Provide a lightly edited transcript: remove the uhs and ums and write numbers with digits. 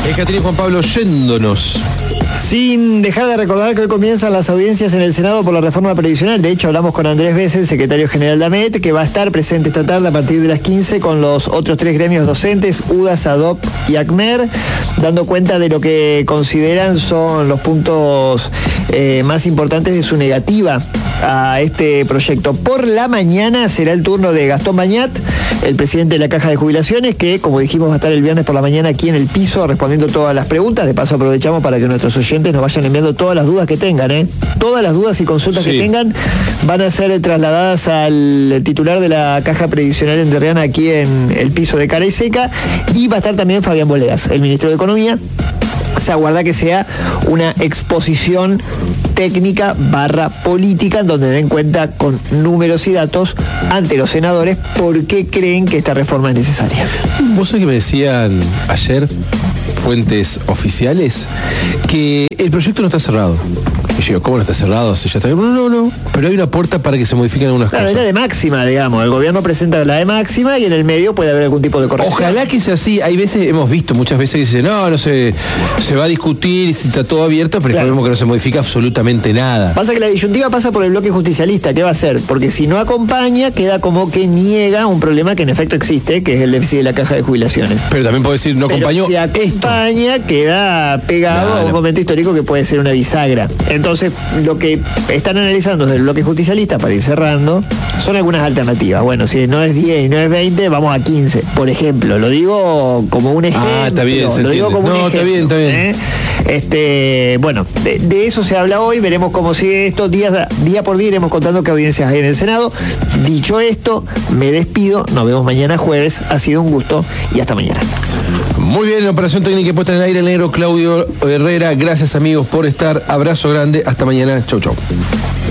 Caterina y Juan Pablo, yéndonos. Sin dejar de recordar que hoy comienzan las audiencias en el Senado por la reforma previsional. De hecho, hablamos con Andrés Bessel, secretario general de AMET, que va a estar presente esta tarde a partir de las 15 con los otros 3 gremios docentes, UDAS, ADOP y ACMER, dando cuenta de lo que consideran son los puntos más importantes de su negativa a este proyecto. Por la mañana será el turno de Gastón Bañat, el presidente de la Caja de Jubilaciones, que, como dijimos, va a estar el viernes por la mañana aquí en el piso respondiendo todas las preguntas. De paso aprovechamos para que nuestros oyentes nos vayan enviando todas las dudas que tengan, Todas las dudas y consultas que tengan van a ser trasladadas al titular de la Caja Previsional Entrerriana aquí en el piso de Cara y Seca, y va a estar también Fabián Bolegas, el ministro de Economía. Se aguarda que sea una exposición técnica / política, en donde den cuenta con números y datos ante los senadores por qué creen que esta reforma es necesaria. Vos sabés que me decían ayer fuentes oficiales que el proyecto no está cerrado. Y yo digo, ¿cómo no está cerrado? Si ya está... No, pero hay una puerta para que se modifiquen algunas cosas. Claro, es la de máxima, digamos. El gobierno presenta la de máxima y en el medio puede haber algún tipo de corrección. Ojalá que sea así. Hay veces, hemos visto muchas veces que dicen, no se va a discutir y está todo abierto, pero claro, vemos que no se modifica absolutamente nada. Pasa que la disyuntiva pasa por el bloque justicialista. ¿Qué va a hacer? Porque si no acompaña, queda como que niega un problema que en efecto existe, que es el déficit de la Caja de Jubilaciones. Pero también puede decir, no acompañó. Si acompaña, queda pegado a un momento histórico que puede ser una bisagra. Entonces, lo que están analizando desde el bloque justicialista, para ir cerrando, son algunas alternativas. Bueno, si no es 10 y no es 20, vamos a 15, por ejemplo. Lo digo como un ejemplo. Está bien, lo digo como un ejemplo. Está bien. Bueno, de eso se habla hoy, veremos cómo sigue esto. Día por día iremos contando qué audiencias hay en el Senado. Dicho esto, me despido. Nos vemos mañana jueves. Ha sido un gusto y hasta mañana. Muy bien, operación técnica puesta en el aire, el negro Claudio Herrera. Gracias, amigos, por estar. Abrazo grande. Hasta mañana. Chau.